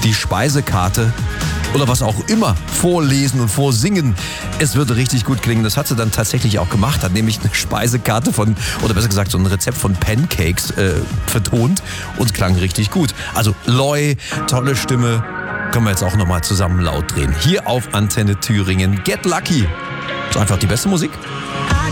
die Speisekarte oder was auch immer vorlesen und vorsingen. Es würde richtig gut klingen. Das hat sie dann tatsächlich auch gemacht. Hat nämlich eine Speisekarte oder besser gesagt so ein Rezept von Pancakes vertont und klang richtig gut. Also Loi, tolle Stimme. Können wir jetzt auch nochmal zusammen laut drehen. Hier auf Antenne Thüringen. Get Lucky. Ist einfach die beste Musik.